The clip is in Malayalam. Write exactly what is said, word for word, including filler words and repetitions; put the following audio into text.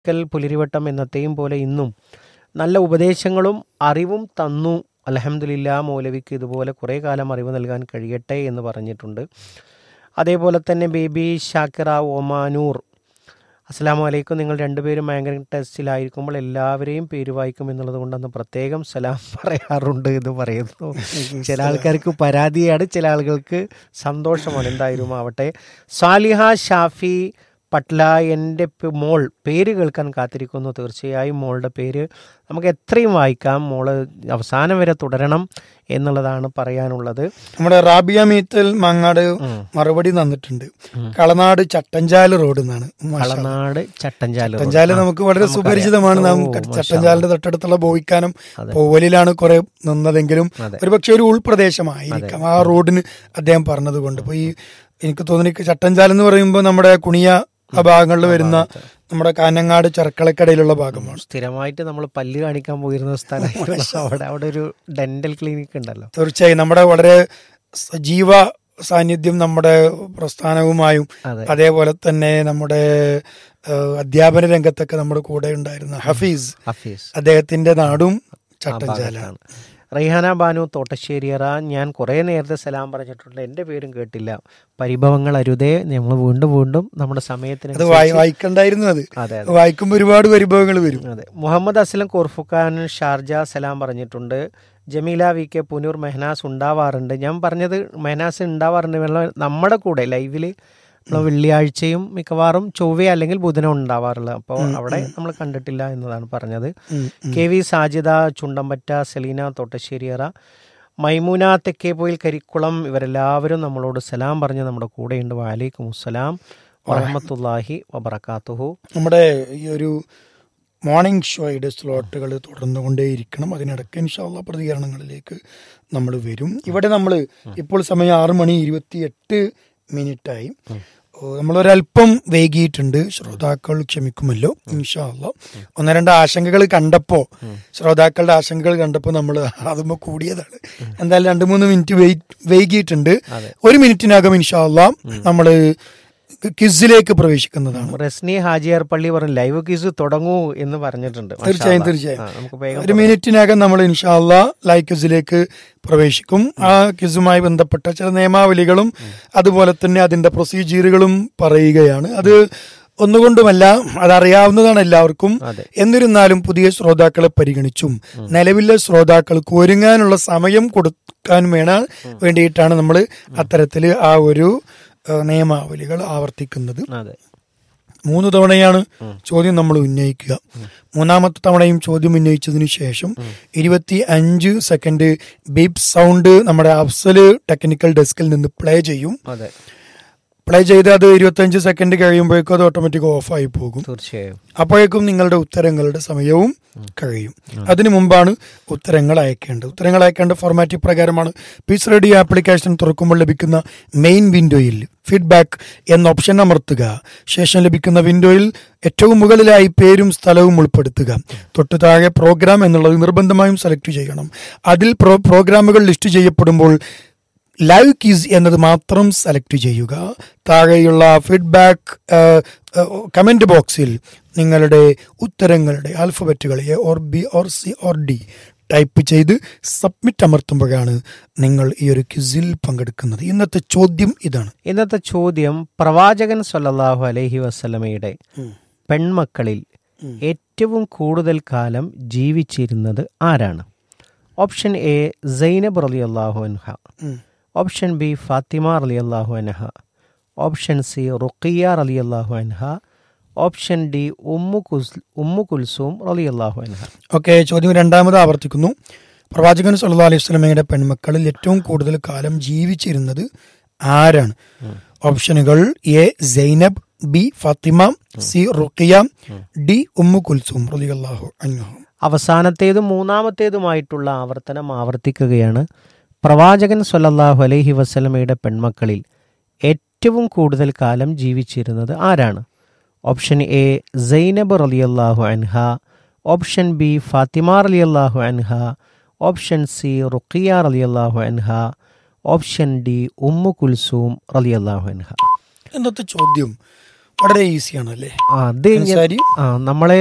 ക്കൽ പുലരിവട്ടം എന്നത്തെയും പോലെ ഇന്നും നല്ല ഉപദേശങ്ങളും അറിവും തന്നു. അൽഹംദുലില്ലാ, മൗലവിക്ക് ഇതുപോലെ കുറേ കാലം അറിവ് നൽകാൻ കഴിയട്ടെ എന്ന് പറഞ്ഞിട്ടുണ്ട്. അതേപോലെ തന്നെ ബേബി ഷാക്കിറ ഒമാനൂർ, അസ്സലാമു അലൈക്കും. നിങ്ങൾ രണ്ടുപേരും ആങ്കറിംഗ് ടെസ്റ്റിലായിരിക്കുമ്പോൾ എല്ലാവരെയും പേര് വായിക്കും എന്നുള്ളത് കൊണ്ടൊന്ന് പ്രത്യേകം സലാം പറയാറുണ്ട് എന്ന് പറയുന്നു. ചില ആൾക്കാർക്ക് പരാതിയാണ്, ചില ആളുകൾക്ക് സന്തോഷമാണ്. എന്തായാലും ആവട്ടെ. സാലിഹ ഷാഫി പട്ല, എൻ്റെ മോൾ പേര് കേൾക്കാൻ കാത്തിരിക്കുന്നു. തീർച്ചയായും മോളുടെ പേര് നമുക്ക് എത്രയും വായിക്കാം. മോള് അവസാനം വരെ തുടരണം എന്നുള്ളതാണ് പറയാനുള്ളത്. നമ്മുടെ റാബിയ മീത്തൽ മങ്ങാട് മറുപടി തന്നിട്ടുണ്ട്. കളനാട് ചട്ടഞ്ചാല് റോഡ് എന്നാണ്. കളനാട് ചട്ടഞ്ചാല് ചട്ടഞ്ചാല് നമുക്ക് വളരെ സുപരിചിതമാണ്. നാം ചട്ടഞ്ചാലിന്റെ തൊട്ടടുത്തുള്ള ബോയിക്കാനും പോവലിലാണ് കുറെ നിന്നതെങ്കിലും ഒരുപക്ഷെ ഒരു ഉൾപ്രദേശമായിരിക്കാം ആ റോഡിന് അദ്ദേഹം പറഞ്ഞത് കൊണ്ട്. ഇപ്പൊ ഈ എനിക്ക് തോന്നുന്നു ചട്ടഞ്ചാൽ എന്ന് പറയുമ്പോൾ നമ്മുടെ കുണിയ ആ ഭാഗങ്ങളിൽ വരുന്ന നമ്മുടെ കാനങ്ങാട് ചെർക്കളക്കടയിലുള്ള ഭാഗമാണ്. സ്ഥിരമായിട്ട് നമ്മൾ പല്ല് കാണിക്കാൻ പോയിരുന്ന സ്ഥലം അവിടെ അവിടെ ഒരു ഡെന്റൽ ക്ലിനിക് ഉണ്ടല്ലോ. തീർച്ചയായും നമ്മുടെ വളരെ സജീവ സാന്നിധ്യം നമ്മുടെ പ്രസ്ഥാനവുമായും അതേപോലെ തന്നെ നമ്മുടെ അധ്യാപന രംഗത്തൊക്കെ നമ്മുടെ കൂടെ ഉണ്ടായിരുന്ന ഹഫീസ് ഹഫീസ് അദ്ദേഹത്തിന്റെ നാടും ചട്ടഞ്ചാലാണ്. റൈഹാന ബാനു തോട്ടശ്ശേരിയറ, ഞാൻ കുറേ നേരത്തെ സലാം പറഞ്ഞിട്ടുണ്ട്, എൻ്റെ പേരും കേട്ടില്ല. പരിഭവങ്ങൾ അരുതേ, നമ്മൾ വീണ്ടും വീണ്ടും നമ്മുടെ സമയത്തിന് വായിക്കണ്ടായിരുന്നു. അത് വായിക്കുമ്പോൾ ഒരുപാട് പരിഭവങ്ങൾ വരും. അതെ. മുഹമ്മദ് അസ്ലം കോർഫുഖാൻ ഷാർജ സലാം പറഞ്ഞിട്ടുണ്ട്. ജമീല വി കെ പുനൂർ, മെഹനാസ് ഉണ്ടാവാറുണ്ട്. ഞാൻ പറഞ്ഞത് മെഹനാസ് ഉണ്ടാവാറുണ്ട് നമ്മുടെ കൂടെ ലൈവിൽ നമ്മൾ വെള്ളിയാഴ്ചയും മിക്കവാറും ചൊവ്വ അല്ലെങ്കിൽ ബുധനം ഉണ്ടാവാറുള്ളത്. അപ്പോൾ അവിടെ നമ്മൾ കണ്ടിട്ടില്ല എന്നതാണ് പറഞ്ഞത്. കെ വി സാജിദ ചുണ്ടമ്പറ്റ, സെലീന തോട്ടശ്ശേരിയറ, മൈമൂന തെക്കേപോയിൽ കരിക്കുളം, ഇവരെല്ലാവരും നമ്മളോട് സലാം പറഞ്ഞ് നമ്മുടെ കൂടെയുണ്ട്. വഅലൈക്കും അസ്സലാം വറഹ്മത്തുള്ളാഹി വബറകാതുഹു. നമ്മുടെ ഈ ഒരു മോർണിംഗ് ഷോയുടെ സ്ലോട്ടുകൾ തുടർന്നുകൊണ്ടേയിരിക്കണം. അതിനിടയ്ക്ക് ഇൻഷാ അല്ലാഹ് പ്രതികരണങ്ങളിലേക്ക് നമ്മൾ വരും. ഇവിടെ നമ്മൾ ഇപ്പോൾ സമയം ആറ് മണി ഇരുപത്തി എട്ട് മിനിറ്റായി. നമ്മളൊരല്പം വൈകിയിട്ടുണ്ട്, ശ്രോതാക്കൾ ക്ഷമിക്കുമല്ലോ ഇൻഷാ അല്ലാഹ്. ഒന്ന് രണ്ട് ആശങ്കകൾ കണ്ടപ്പോ ശ്രോതാക്കളുടെ ആശങ്കകൾ കണ്ടപ്പോൾ നമ്മൾ അതുമ്പോ കൂടിയതാണ്. എന്തായാലും രണ്ട് മൂന്ന് മിനിറ്റ് വൈകിയിട്ടുണ്ട്. ഒരു മിനിറ്റിനകം ഇൻഷാ അല്ലാഹ് നമ്മള് ക്വിസിലേക്ക് പ്രവേശിക്കുന്നതാണ്. റസ്നി ഹാജിയാർ പള്ളി പറഞ്ഞു ലൈവ് ക്വിസ് തുടങ്ങൂ എന്ന് പറഞ്ഞിട്ടുണ്ട്. തീർച്ചയായും തീർച്ചയായും ഒരു മിനിറ്റിനകം നമ്മൾ ഇൻഷാ അല്ലാഹ് ലൈവ് ക്വിസിലേക്ക് പ്രവേശിക്കും. ആ ക്വിസുമായി ബന്ധപ്പെട്ട ചില നിയമാവലികളും അതുപോലെ തന്നെ അതിന്റെ പ്രൊസീജിയറുകളും പറയുകയാണ്. അത് ഒന്നുകൊണ്ടുമല്ല, അതറിയാവുന്നതാണ് എല്ലാവർക്കും. എന്നിരുന്നാലും പുതിയ ശ്രോതാക്കളെ പരിഗണിച്ചും നിലവിലെ ശ്രോതാക്കൾക്ക് ഒരുങ്ങാനുള്ള സമയം കൊടുക്കാൻ വേണം വേണ്ടിയിട്ടാണ് നമ്മൾ അത്തരത്തിൽ ആ ഒരു നിയമാവലികൾ ആവർത്തിക്കുന്നത്. മൂന്ന് തവണയാണ് ചോദ്യം നമ്മൾ ഉന്നയിക്കുക. മൂന്നാമത്തെ തവണയും ചോദ്യം ഉന്നയിച്ചതിന് ശേഷം ഇരുപത്തി അഞ്ച് സെക്കൻഡ് ബീപ് സൗണ്ട് നമ്മുടെ അഫ്സല് ടെക്നിക്കൽ ഡെസ്കിൽ നിന്ന് പ്ലേ ചെയ്യും. പ്ലേ ചെയ്ത് അത് ഇരുപത്തഞ്ച് സെക്കൻഡ് കഴിയുമ്പോഴേക്കും അത് ഓട്ടോമാറ്റിക് ഓഫായി പോകും. തീർച്ചയായും അപ്പോഴേക്കും നിങ്ങളുടെ ഉത്തരങ്ങളുടെ സമയവും കഴിയും. അതിനു മുമ്പാണ് ഉത്തരങ്ങൾ അയക്കേണ്ടത്. ഉത്തരങ്ങൾ അയക്കേണ്ട ഫോർമാറ്റ് പ്രകാരമാണ്. പീസ് റേഡിയോ ആപ്ലിക്കേഷൻ തുറക്കുമ്പോൾ ലഭിക്കുന്ന മെയിൻ വിൻഡോയിൽ ഫീഡ്ബാക്ക് എന്ന ഓപ്ഷൻ അമർത്തുക. ശേഷം ലഭിക്കുന്ന വിൻഡോയിൽ ഏറ്റവും മുകളിലായി പേരും സ്ഥലവും ഉൾപ്പെടുത്തുക. തൊട്ടു താഴെ പ്രോഗ്രാം എന്നുള്ളത് നിർബന്ധമായും സെലക്ട് ചെയ്യണം. അതിൽ പ്രോ പ്രോഗ്രാമുകൾ ലിസ്റ്റ് ചെയ്യപ്പെടുമ്പോൾ ലൈവ് ക്വിസ് എന്നത് മാത്രം സെലക്ട് ചെയ്യുക. താഴെയുള്ള ഫീഡ്ബാക്ക് കമന്റ് ബോക്സിൽ നിങ്ങളുടെ ഉത്തരങ്ങളുടെ ആൽഫബറ്റുകൾ A or B or C or D type ചെയ്ത് സബ്മിറ്റ് അമർത്തുമ്പോഴാണ് നിങ്ങൾ ഈ ഒരു ക്വിസിൽ പങ്കെടുക്കുന്നത്. ഇന്നത്തെ ചോദ്യം ഇതാണ്. ഇന്നത്തെ ചോദ്യം, പ്രവാചകൻ സ്വല്ലല്ലാഹു അലൈഹി വസല്ലമയുടെ പെൺമക്കളിൽ ഏറ്റവും കൂടുതൽ കാലം ജീവിച്ചിരുന്നത് ആരാണ്? ഓപ്ഷൻ എ സൈനബ് റളിയല്ലാഹു അൻഹ, ഓപ്ഷൻ ബി ഫാത്തിമ റളിയല്ലാഹു അൻഹ, ഓപ്ഷൻ സി റുഖിയ റളിയല്ലാഹു അൻഹ, option D Umm കുസ് Umm Kulsum റളിയല്ലാഹു അൻഹ. ഓക്കെ, ചോദ്യം രണ്ടാമത് ആവർത്തിക്കുന്നു. പ്രവാചകൻ സല്ലല്ലാഹു അലൈഹി വസല്ലമയുടെ പെൺമക്കളിൽ ഏറ്റവും കൂടുതൽ കാലം ജീവിച്ചിരുന്നത് ആരാണ്? ഓപ്ഷനുകൾ A Zainab, B Fathima, C Ruqiya, D Umm Kulsum റളിയല്ലാഹു അൻഹ. അവസാനത്തേതും മൂന്നാമത്തേതുമായിട്ടുള്ള ആവർത്തനം ആവർത്തിക്കുകയാണ്. പ്രവാചകൻ സ്വല്ലല്ലാഹു അലൈഹി വസല്ലമയുടെ പെൺമക്കളിൽ ഏറ്റവും കൂടുതൽ കാലം ജീവിച്ചിരുന്നത് ആരാണ്? ഓപ്ഷൻ എ സൈനബ് റളിയല്ലാഹു അൻഹ, ഓപ്ഷൻ ബി ഫാത്തിമ റളിയല്ലാഹു അൻഹ, ഓപ്ഷൻ സി റുഖിയ റളിയല്ലാഹു അൻഹ, ഓപ്ഷൻ ഡി ഉമ്മു കുൽസൂം റളിയല്ലാഹു അൻഹ. ഇന്നത്തെ ചോദ്യം വളരെ ഈസിയാണ് അല്ലേ ആ, അത് കഴിഞ്ഞ- അൻസാരി? ആ നമ്മളെ